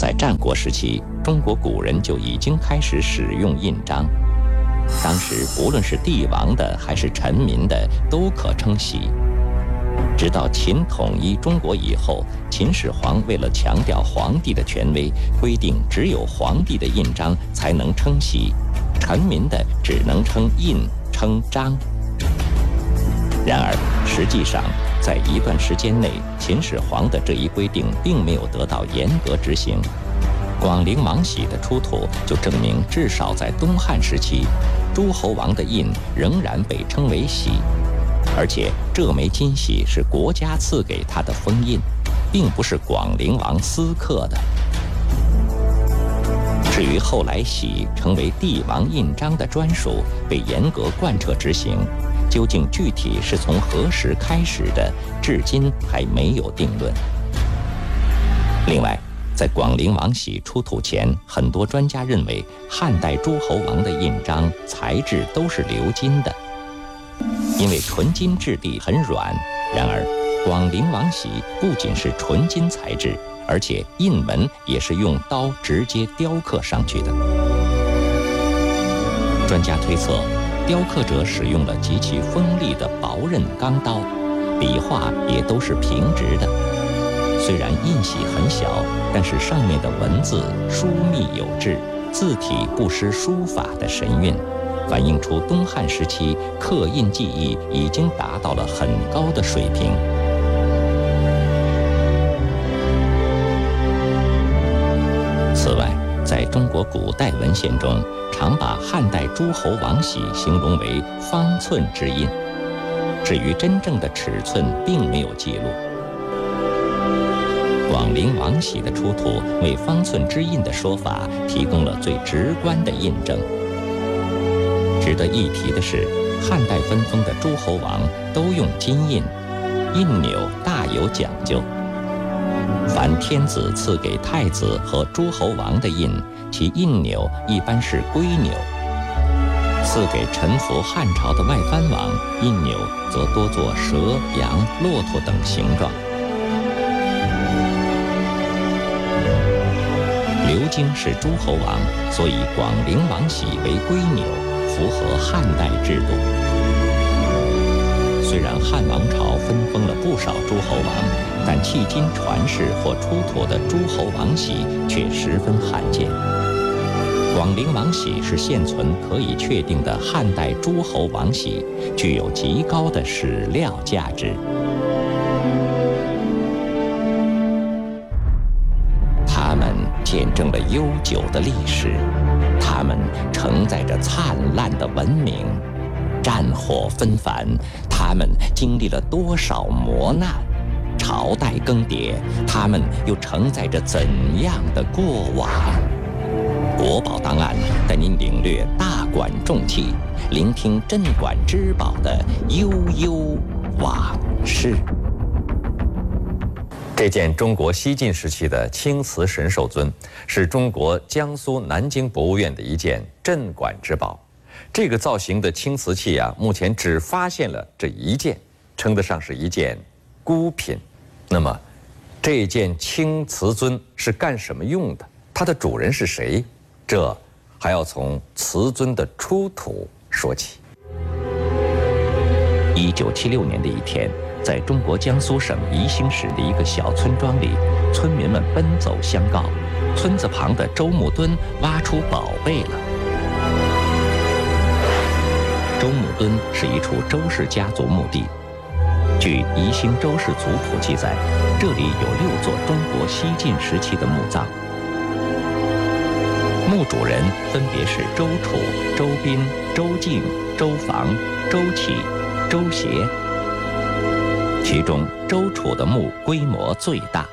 在战国时期，中国古人就已经开始使用印章。当时无论是帝王的还是臣民的，都可称玺。直到秦统一中国以后，秦始皇为了强调皇帝的权威，规定只有皇帝的印章才能称玺，臣民的只能称印、称章。然而，实际上，在一段时间内，秦始皇的这一规定并没有得到严格执行。广陵王玺的出土就证明，至少在东汉时期，诸侯王的印仍然被称为玺，而且这枚金玺是国家赐给他的封印，并不是广陵王私刻的。至于后来玺成为帝王印章的专属，被严格贯彻执行，究竟具体是从何时开始的，至今还没有定论。另外，在广陵王玺出土前，很多专家认为汉代诸侯王的印章材质都是鎏金的，因为纯金质地很软。然而，广陵王玺不仅是纯金材质，而且印纹也是用刀直接雕刻上去的。专家推测，雕刻者使用了极其锋利的薄刃钢刀，笔画也都是平直的。虽然印玺很小，但是上面的文字疏密有致，字体不失书法的神韵，反映出东汉时期刻印技艺已经达到了很高的水平。此外，在中国古代文献中，常把汉代诸侯王玺形容为方寸之印，至于真正的尺寸并没有记录。广陵王玺的出土为方寸之印的说法提供了最直观的印证。值得一提的是，汉代分封的诸侯王都用金印，印钮大有讲究。凡天子赐给太子和诸侯王的印，其印钮一般是龟钮；赐给臣服汉朝的外藩王，印钮则多做蛇、羊、骆驼等形状。鎏金是诸侯王，所以广陵王玺为龟钮，符合汉代制度。虽然汉王朝分封了不少诸侯王，但迄今传世或出土的诸侯王玺却十分罕见。广陵王玺是现存可以确定的汉代诸侯王玺，具有极高的史料价值。它们见证了悠久的历史，它们承载着灿烂的文明。战火纷繁，他们经历了多少磨难；朝代更迭，他们又承载着怎样的过往？国宝档案带您领略大馆重器，聆听镇馆之宝的悠悠往事。这件中国西晋时期的青瓷神兽尊，是中国江苏南京博物院的一件镇馆之宝。这个造型的青瓷器目前只发现了这一件，称得上是一件孤品。那么，这件青瓷尊是干什么用的？它的主人是谁？这还要从瓷尊的出土说起。1976年的一天，在中国江苏省宜兴市的一个小村庄里，村民们奔走相告，村子旁的周墓墩挖出宝贝了。周墓墩是一处周氏家族墓地。据宜兴周氏族谱记载，这里有6座中国西晋时期的墓葬。墓主人分别是周楚、周斌、周敬、周防、周启、周协，其中周楚的墓规模最大。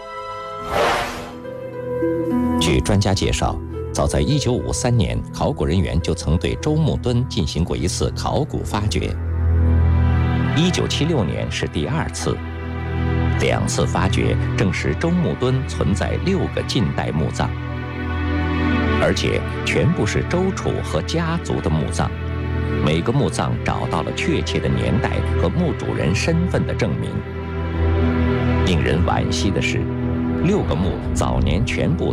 据专家介绍，早在1953年，考古人员就曾对周墓墩进行过一次考古发掘。1976年是第2次，2次发掘证实周墓墩存在6个近代墓葬，而且全部是周楚和家族的墓葬。每个墓葬找到了确切的年代和墓主人身份的证明。令人惋惜的是，6个墓早年全部